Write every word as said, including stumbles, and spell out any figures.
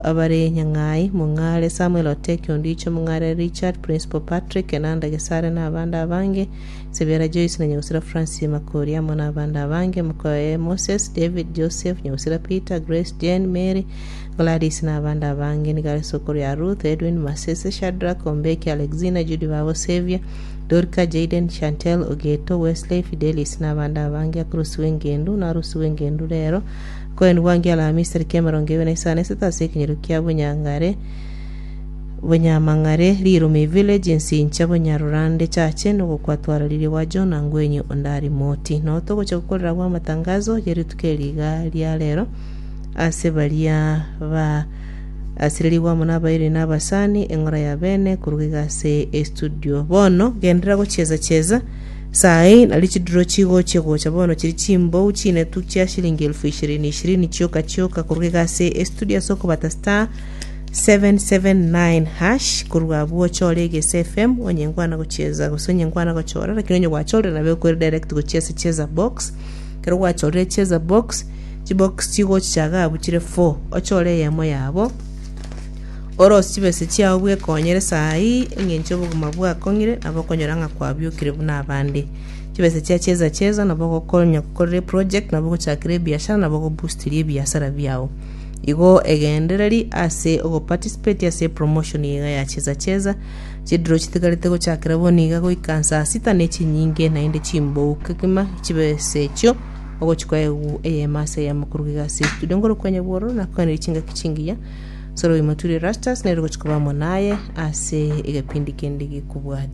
abare nyangai mungale Samuel Oteke ondicho mungare Richard Principal Patrick enanda gesare na abanda abange Severa Joyce na nyusira Francis Makoria mona abanda abange Mkoe Moses David Joseph nyusira Peter Grace Jane Mary Gladys na abanda abange Nigale Sokoria Ruth Edwin Masese Shadrack Ombeki Alexina Judy Babo Savior Dorka Jaden Chantel Ogeto Wesley Fidelis na abanda abange Cruz Wengendu na Rusu Wengendu lero Koen wangi ala Mister Cameron gewene sana sita sekinyirukia bunyangare bunyamangare Lirume Village insincha bunyarurande chache no kwatwara lili wajo na ngwenye ondari moti no toko chokorera kwa matangazo yeri tukeliga lya lero asebalia ba asiriliwa munaba iri nabasani engora ya bene kurugiga se studio bono gendera go cheza cheza sai nalichidro chigo chigo chabono chiri chimbo uchine tukya shilingi elfu ishirini ishirini choka choka kurugiga se studio soko batasta seven seven nine hash kurwa buo chole F M onyengwana kucheza kusonyengwana kuchora lakini onye wachore na beko direct kucheza cheza box kero wachore cheza box chibox chigo chaga buchire four ochore yemo yabo oro sibese chia obwe konyere sai ngencho buguma bwa kongire abakonyoranga kwa byukire buna abandi chibese chia cheza cheza naboko konya kore project naboko chakire biashara naboko boostirie biashara byao igo egendereri ase ogo participate ase promotion yiga ya cheza cheza chidro chitigalite go chakira boniga go ikansa sita nechi nyinge na inde chimbo kakima chibese cho ogo chikwaye eyemase ya mukurugiga se studio ngoro kwenye boro na kwenye chinga kichingiya soro imaturi rastas nero chikubamo naye ase igapindi kendi gikubwa